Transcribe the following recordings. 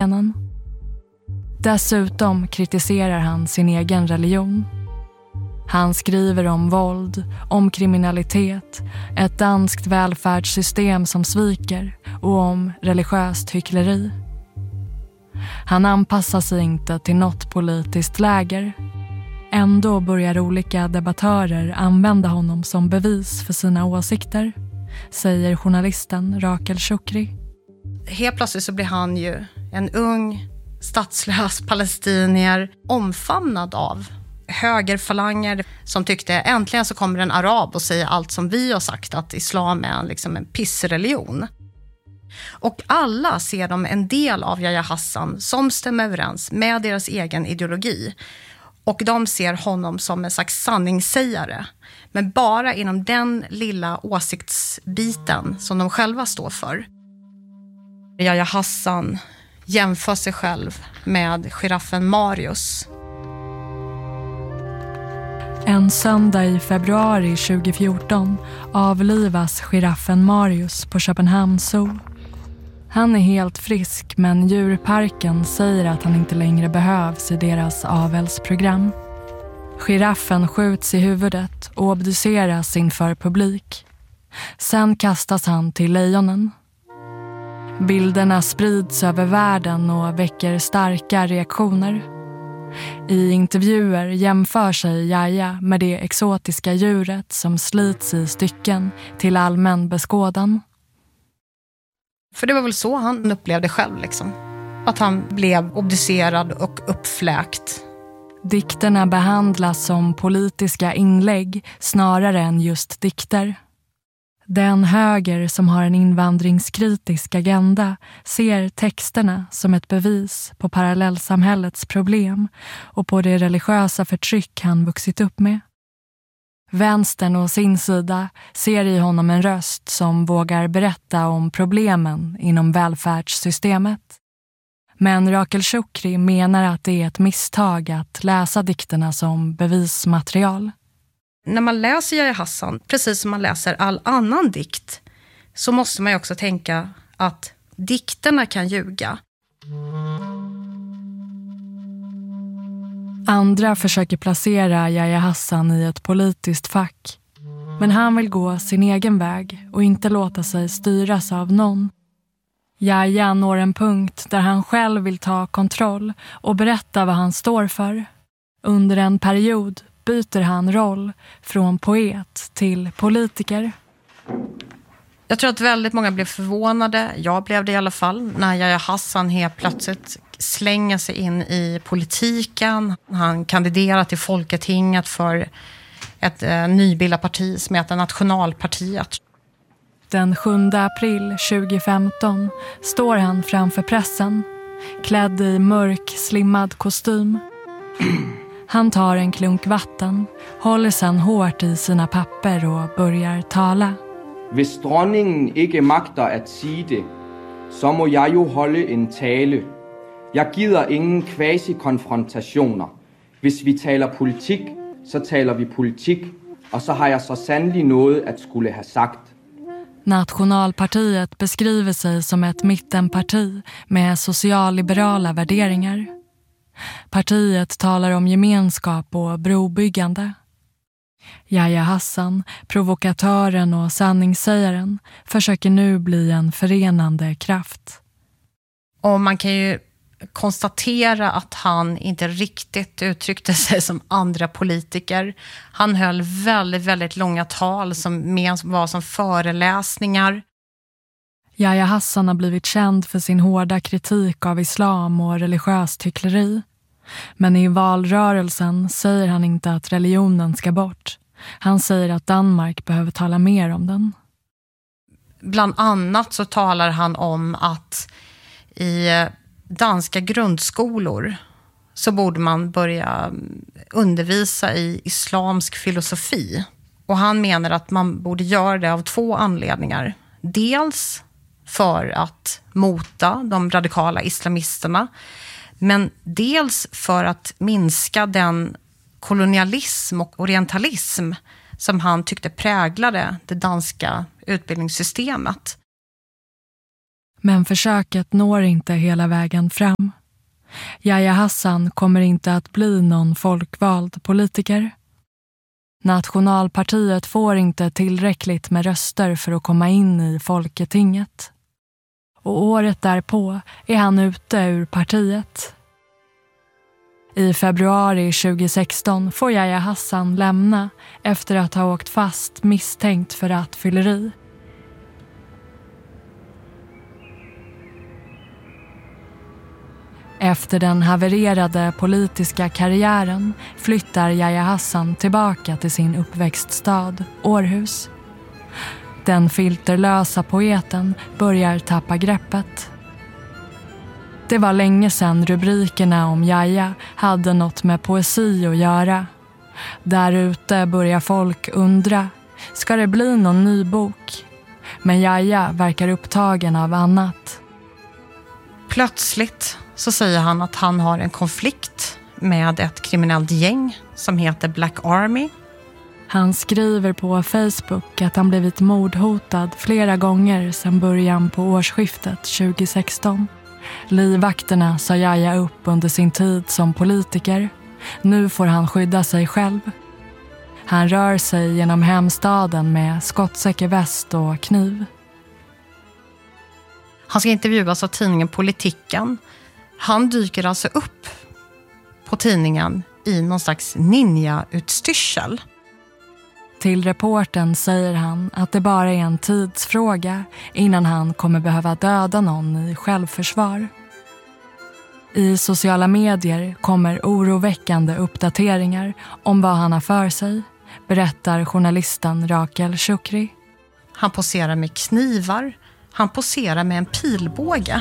ögonen. Dessutom kritiserar han sin egen religion. Han skriver om våld, om kriminalitet, ett danskt välfärdssystem som sviker och om religiöst hyckleri. Han anpassar sig inte till något politiskt läger. Ändå börjar olika debattörer använda honom som bevis för sina åsikter, säger journalisten Rakel Shukri. Helt plötsligt så blir han ju en ung, statslös palestinier omfamnad av högerfalanger som tyckte äntligen så kommer en arab och säger allt som vi har sagt, att islam är liksom en pissreligion. Och alla ser de en del av Yahya Hassan som stämmer överens med deras egen ideologi. Och de ser honom som en slags sanningssägare. Men bara inom den lilla åsiktsbiten som de själva står för. Yahya Hassan jämför sig själv med giraffen Marius. En söndag i februari 2014 avlivas giraffen Marius på Köpenhamn Zoo. Han är helt frisk, men djurparken säger att han inte längre behövs i deras avelsprogram. Giraffen skjuts i huvudet och obduceras inför publik. Sen kastas han till lejonen. Bilderna sprids över världen och väcker starka reaktioner. I intervjuer jämför sig Yahya med det exotiska djuret som slits i stycken till allmän beskådan. För det var väl så han upplevde själv liksom. Att han blev obducerad och uppfläkt. Dikterna behandlas som politiska inlägg snarare än just dikter. Den höger som har en invandringskritisk agenda ser texterna som ett bevis på parallellsamhällets problem och på det religiösa förtryck han vuxit upp med. Vänstern å sin sida ser i honom en röst som vågar berätta om problemen inom välfärdssystemet. Men Rakel Shukri menar att det är ett misstag att läsa dikterna som bevismaterial. När man läser Yahya Hassan, precis som man läser all annan dikt, så måste man ju också tänka att dikterna kan ljuga. Andra försöker placera Yahya Hassan i ett politiskt fack. Men han vill gå sin egen väg och inte låta sig styras av någon. Yahya når en punkt där han själv vill ta kontroll och berätta vad han står för. Under en period byter han roll från poet till politiker. Jag tror att väldigt många blev förvånade, jag blev det i alla fall, när Yahya Hassan helt plötsligt slänger sig in i politiken. Han kandiderar till Folketinget för ett nybildat parti som heter Nationalpartiet. Den 7 april 2015 står han framför pressen, klädd i mörk, slimmad kostym. Han tar en klunk vatten, håller sedan hårt i sina papper och börjar tala. Hvis dronningen ikke magter at sige det, så må jeg jo holde en tale. Jeg gider ingen quasi-konfrontationer. Hvis vi taler politik, så taler vi politik, og så har jeg så sandelig noget at skulle have sagt. Nationalpartiet beskriver sig som ett mittenparti med socialliberala värderingar. Partiet talar om gemenskap och brobyggande. Yahya Hassan, provokatören och sanningssägaren, försöker nu bli en förenande kraft. Och man kan ju konstatera att han inte riktigt uttryckte sig som andra politiker. Han höll väldigt, väldigt långa tal som var som föreläsningar. Yahya Hassan har blivit känd för sin hårda kritik av islam och religiöst hyckleri. Men i valrörelsen säger han inte att religionen ska bort. Han säger att Danmark behöver tala mer om den. Bland annat så talar han om att i danska grundskolor så borde man börja undervisa i islamsk filosofi. Och han menar att man borde göra det av 2 anledningar. Dels för att mota de radikala islamisterna, men dels för att minska den kolonialism och orientalism som han tyckte präglade det danska utbildningssystemet. Men försöket når inte hela vägen fram. Yahya Hassan kommer inte att bli någon folkvald politiker. Nationalpartiet får inte tillräckligt med röster för att komma in i Folketinget. Och året därpå är han ute ur partiet. I februari 2016 får Yahya Hassan lämna efter att ha åkt fast misstänkt för rattfylleri. Efter den havererade politiska karriären flyttar Yahya Hassan tillbaka till sin uppväxtstad, Århus. Den filterlösa poeten börjar tappa greppet. Det var länge sedan rubrikerna om Yahya hade något med poesi att göra. Där ute börjar folk undra, ska det bli någon ny bok? Men Yahya verkar upptagen av annat. Plötsligt så säger han att han har en konflikt med ett kriminellt gäng som heter Black Army. Han skriver på Facebook att han blivit mordhotad flera gånger sedan början på årsskiftet 2016. Livvakterna sa Yahya upp under sin tid som politiker. Nu får han skydda sig själv. Han rör sig genom hemstaden med skottsäker väst och kniv. Han ska intervjuas av tidningen Politiken. Han dyker alltså upp på tidningen i någon slags ninja-utstyrsel. Till reporten säger han att det bara är en tidsfråga innan han kommer behöva döda någon i självförsvar. I sociala medier kommer oroväckande uppdateringar om vad han har för sig, berättar journalisten Rakel Shukri. Han poserar med knivar. Han poserar med en pilbåge.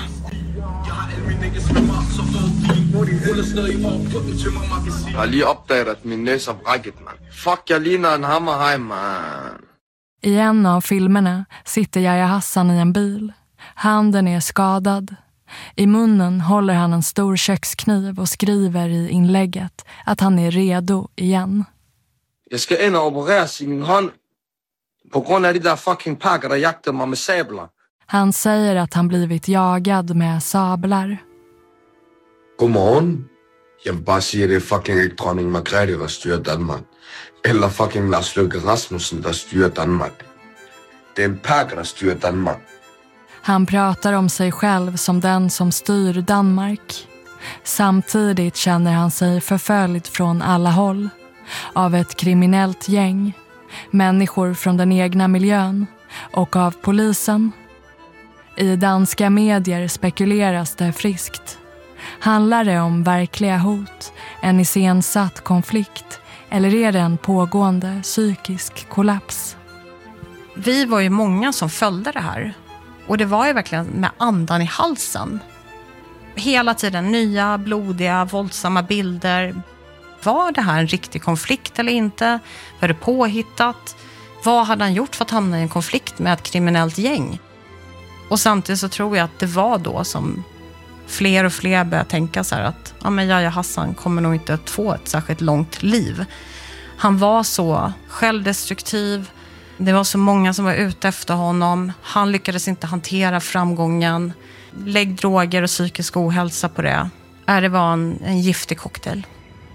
Jag har lige opdaget att min næs har brækket, man. Fuck, jag ligner en hammerhaj, man. I en av filmerna sitter Yahya Hassan i en bil. Handen är skadad. I munnen håller han en stor kökskniv och skriver i inlägget att han är redo igen. Jag ska in och opereras i min hand på grund av de där fucking packer där jaktar mig med sablar. Han säger att han blivit jagad med sablar. Godmorgen. Jag vill bara säga att det är fucking inte dronning Margrethe, der styrer Danmark. Eller fucking Lars Løkke Rasmussen, der styrer Danmark. Det är en packer, der styrer Danmark. Han pratar om sig själv som den som styr Danmark. Samtidigt känner han sig förföljd från alla håll. Av ett kriminellt gäng, människor från den egna miljön och av polisen. I danska medier spekuleras det friskt. Handlar det om verkliga hot, en iscensatt konflikt eller är det en pågående psykisk kollaps? Vi var ju många som följde det här. Och det var ju verkligen med andan i halsen. Hela tiden nya, blodiga, våldsamma bilder. Var det här en riktig konflikt eller inte? Var det påhittat? Vad hade han gjort för att hamna i en konflikt med ett kriminellt gäng? Och samtidigt så tror jag att det var då som fler och fler började tänka så här att men Yahya Hassan kommer nog inte att få ett särskilt långt liv. Han var så självdestruktiv. Det var så många som var ute efter honom. Han lyckades inte hantera framgången. Lägg droger och psykisk ohälsa på det. Det var en giftig cocktail.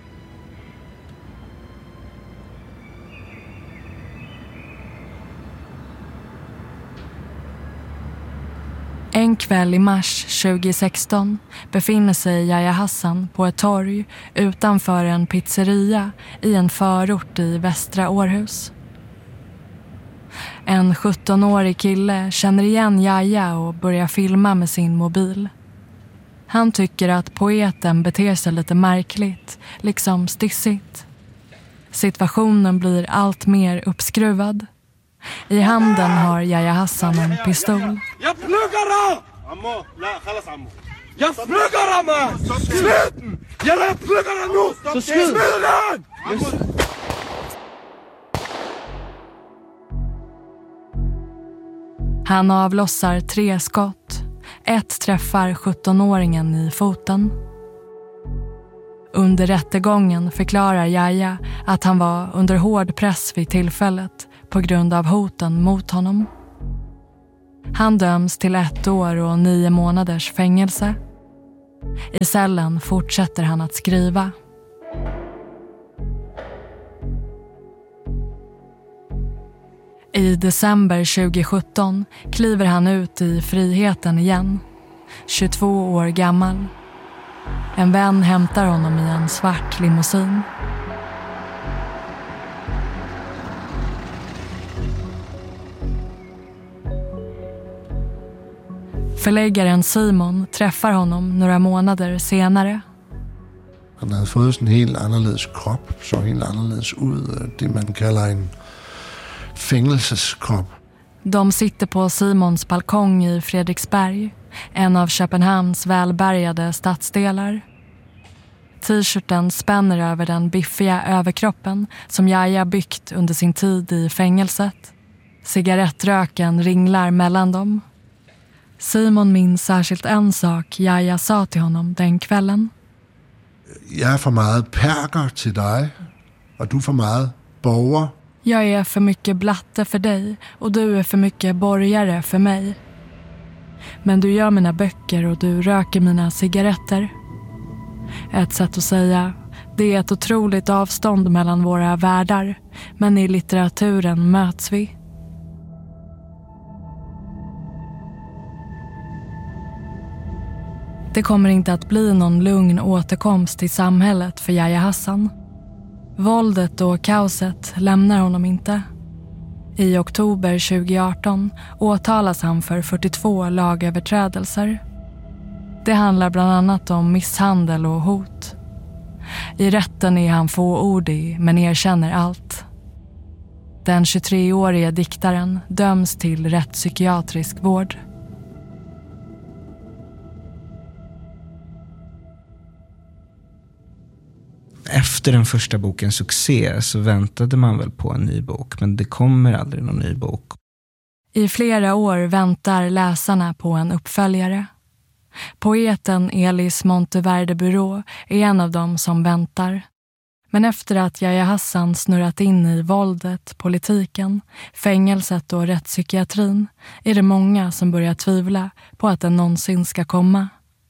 En kväll i mars 2016 befinner sig Yahya Hassan på ett torg utanför en pizzeria i en förort i västra Århus. En 17-årig kille känner igen Yahya och börjar filma med sin mobil. Han tycker att poeten beter sig lite märkligt, liksom stissigt. Situationen blir allt mer uppskruvad. I handen har Yahya Hassan en pistol. Jag pluggar då! Ammo, la, khalas ammo. Jag pluggar man! Sluta! Jag pluggar nu! Så sluta! Han avlossar 3 skott. Ett träffar 17-åringen i foten. Under rättegången förklarar Yahya att han var under hård press vid tillfället på grund av hoten mot honom. Han döms till 1 år och 9 månaders fängelse. I cellen fortsätter han att skriva. I december 2017 kliver han ut i friheten igen, 22 år gammal. En vän hämtar honom i en svart limousin. Förläggaren Simon träffar honom några månader senare. Han hade fått en helt annorlunda kropp, så helt annorlunda ut, det man kallar en fängelseskropp. De sitter på Simons balkong i Fredriksberg, en av Köpenhamns välbärgade stadsdelar. T-shirten spänner över den biffiga överkroppen som Yahya byggt under sin tid i fängelset. Cigarettröken ringlar mellan dem. Simon minns särskilt en sak Yahya sa till honom den kvällen. Jag är för mycket perker till dig och du för mycket borgare. Jag är för mycket blatte för dig och du är för mycket borgare för mig. Men du gör mina böcker och du röker mina cigaretter. Ett sätt att säga, det är ett otroligt avstånd mellan våra världar, men i litteraturen möts vi. Det kommer inte att bli någon lugn återkomst till samhället för Yahya Hassan. Våldet och kaoset lämnar honom inte. I oktober 2018 åtalas han för 42 lagöverträdelser. Det handlar bland annat om misshandel och hot. I rätten är han fåordig men erkänner allt. Den 23-årige diktaren döms till rättspsykiatrisk vård. Efter den första bokens succé så väntade man väl på en ny bok, men det kommer aldrig någon ny bok. I flera år väntar läsarna på en uppföljare. Poeten Elis Monteverde Burå är en av dem som väntar. Men efter att Yahya Hassan snurrat in i våldet, politiken, fängelset och rättspsykiatrin är det många som börjar tvivla på att den någonsin ska komma.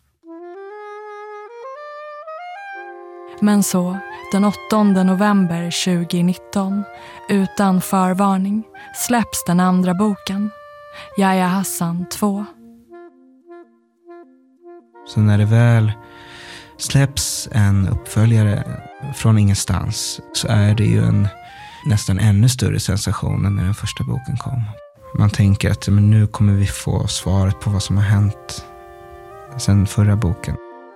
Men så, den 8 november 2019, utan förvarning, släpps den andra boken, Yahya Hassan 2. Så när det väl släpps en uppföljare från ingenstans så är det ju en nästan ännu större sensation än när den första boken kom. Man tänker att men nu kommer vi få svaret på vad som har hänt sedan förra boken.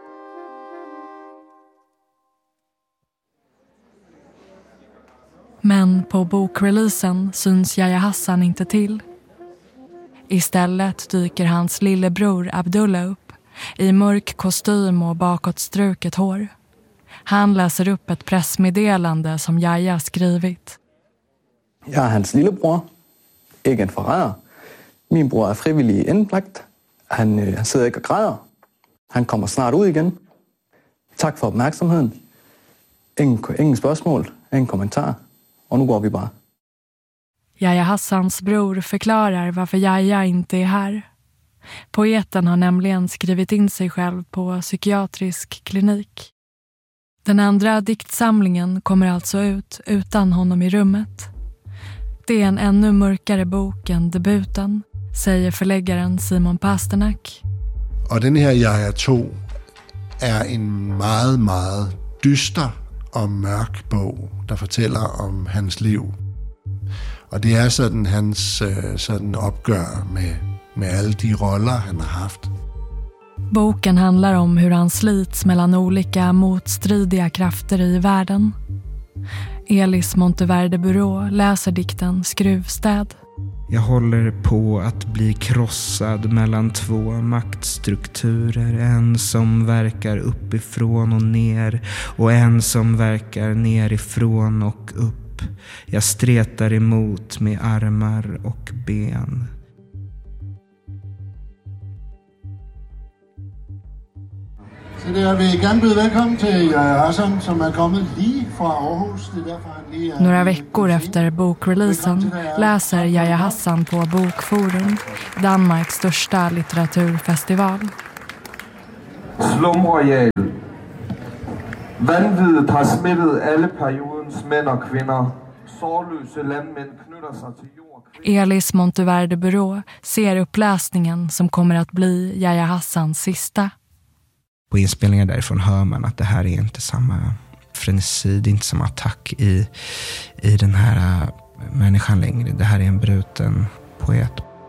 Men på bokreleasen syns Yahya Hassan inte till. Istället dyker hans lillebror Abdullah upp i mörk kostym och bakåtstruket hår. Han läser upp ett pressmeddelande som Yahya skrivit. Jag är hans lillebror, inte en förrädare. Min bror är frivillig inlagt. Han sitter inte och græder. Han kommer snart ut igen. Tack för uppmärksamheten. Ingen spørgsmål, ingen kommentar. Och nu går vi bara. Yahya Hassans bror förklarar varför Yahya inte är här. Poeten har nämligen skrivit in sig själv på psykiatrisk klinik. Den andra diktsamlingen kommer alltså ut utan honom i rummet. Det är en ännu mörkare bok än debuten, säger förläggaren Simon Pasternak. Och den här Yahya 2 är en meget dyster och mörk bok, der fortæller om hans liv. Och det är sådan hans sådan opgør med alla de roller han har haft. Boken handlar om hur han slits mellan olika motstridiga krafter i världen. Elis Monteverde Burå läser dikten Skruvstäd. Jag håller på att bli krossad mellan två maktstrukturer. En som verkar uppifrån och ner och en som verkar nerifrån och upp. Jag stretar emot med armar och ben. Så jag vill gärna bjuda välkommen till Yahya Hassan som är kommit lige från Aarhus. Några veckor efter bokreleasen läser Yahya Hassan på Bokforum, Danmarks största litteraturfestival. Slumroyal. Vanviddet har smittet alle periodens mænd og kvinder. Sårløse landmænd knytter sig til jord. Elis Monteverde Bureau ser uppläsningen som kommer att bli Yahya Hassans sista. På inspelningar därifrån hör man att det här är inte samma frenesi, det är inte samma attack i den här människan längre. Det här är en bruten poet.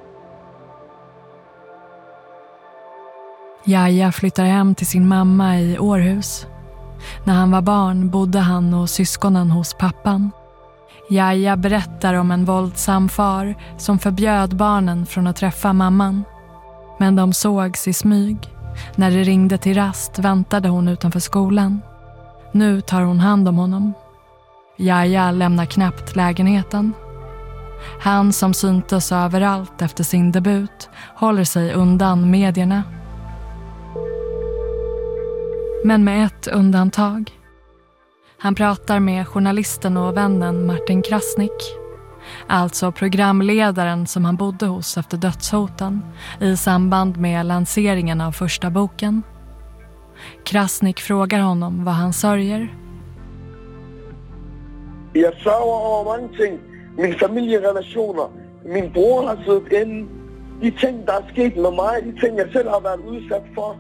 Yahya flyttar hem till sin mamma i Århus. När han var barn bodde han och syskonen hos pappan. Yahya berättar om en våldsam far som förbjöd barnen från att träffa mamman. Men de sågs i smyg. När det ringde till rast väntade hon utanför skolan. Nu tar hon hand om honom. Yahya lämnar knappt lägenheten. Han som syntes överallt efter sin debut håller sig undan medierna. Men med ett undantag. Han pratar med journalisten och vännen Martin Krasnick. Alltså programledaren som han bodde hos efter dödshoten i samband med lanseringen av första boken. Krasnick frågar honom vad han sörjer. Jag sörjer över många ting. Min familjerelationer. Min bror har suttit inde. De ting, der er sket med mig. De ting, jag själv har varit utsatt för.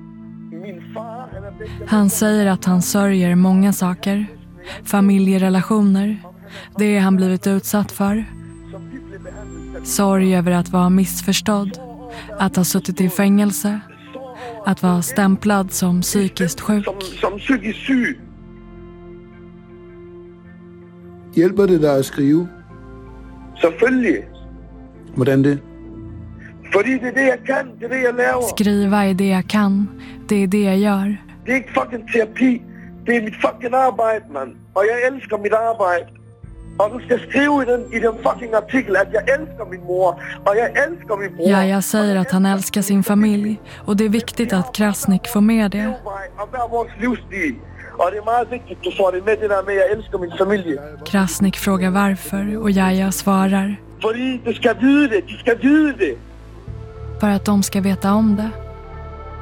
Han säger att han sörjer många saker. Familjerelationer. Det han blivit utsatt för. Sorg över att vara missförstådd. Att ha suttit i fängelse. Att vara stämplad som psykiskt sjuk. Som psykiskt syg. Hjälper det dig att skriva? Selvfølgelig. Hvordan det? Fordi det är det jag kan, det är det jag laver. Skriva är det jag kan, det är det jag gör. Det är inte fucking terapi, det är mitt fucking arbete, man. Och jag älskar mitt arbete. Och du ska skriva i den fucking artikel att jag älskar min mor och jag älskar min bror. Yahya säger att han älskar sin familj och det är viktigt att Krasnick får med det. Och det är vår livsstil. Och det är mycket viktigt att du får det med det där med jag älskar min familj. Krasnick frågar varför och Yahya svarar. För du ska veta det, du ska veta det. För att de ska veta om det.